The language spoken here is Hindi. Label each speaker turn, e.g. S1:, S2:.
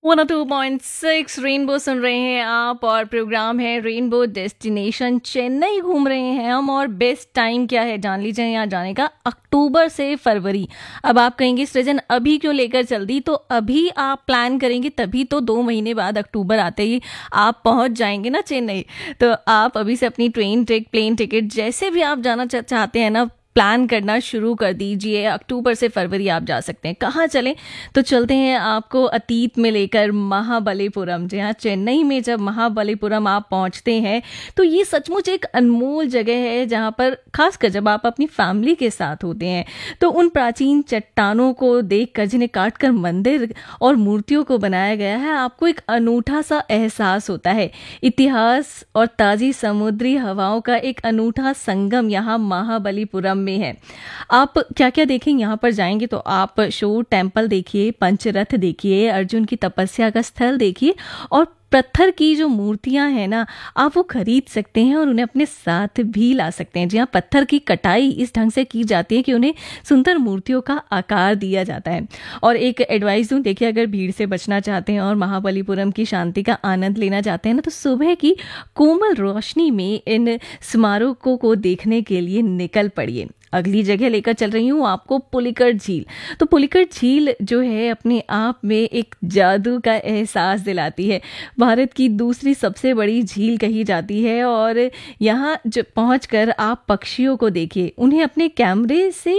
S1: 102.6 रेनबो सुन रहे हैं आप और प्रोग्राम है रेनबो डेस्टिनेशन। चेन्नई घूम रहे हैं हम और बेस्ट टाइम क्या है जान लीजिए यहाँ जाने का, अक्टूबर से फरवरी। अब आप कहेंगे सृजन अभी क्यों लेकर चल दी, तो अभी आप प्लान करेंगे तभी तो 2 महीने बाद अक्टूबर आते ही आप पहुंच जाएंगे ना चेन्नई। तो आप अभी से अपनी प्लेन टिकट जैसे भी आप जाना चाहते हैं ना, प्लान करना शुरू कर दीजिए। अक्टूबर से फरवरी आप जा सकते हैं। कहाँ चलें, तो चलते हैं आपको अतीत में लेकर महाबलीपुरम। जी हाँ, चेन्नई में जब महाबलीपुरम आप पहुंचते हैं तो ये सचमुच एक अनमोल जगह है, जहाँ पर खासकर जब आप अपनी फैमिली के साथ होते हैं तो उन प्राचीन चट्टानों को देखकर, जिन्हें काट कर मंदिर और मूर्तियों को बनाया गया है, आपको एक अनूठा सा एहसास होता है। इतिहास और ताज़ी समुद्री हवाओं का एक अनूठा संगम यहाँ महाबलीपुरम में है। आप क्या क्या देखेंगे यहाँ पर जाएंगे तो आप शोर टेम्पल देखिए, पंचरथ देखिए, अर्जुन की तपस्या का स्थल देखिए, और पत्थर की जो मूर्तियां हैं ना, आप वो खरीद सकते हैं और उन्हें अपने साथ भी ला सकते हैं। जी हाँ, पत्थर की कटाई इस ढंग से की जाती है कि उन्हें सुंदर मूर्तियों का आकार दिया जाता है। और एक एडवाइस दूं, देखिए अगर भीड़ से बचना चाहते हैं और महाबलीपुरम की शांति का आनंद लेना चाहते हैं ना, तो सुबह की कोमल रोशनी में इन स्मारकों को देखने के लिए निकल पड़िए। अगली जगह लेकर चल रही हूँ आपको, पुलिकट झील। तो पुलिकट झील जो है अपने आप में एक जादू का एहसास दिलाती है। भारत की दूसरी सबसे बड़ी झील कही जाती है और यहाँ जो पहुँचकर आप पक्षियों को देखिए, उन्हें अपने कैमरे से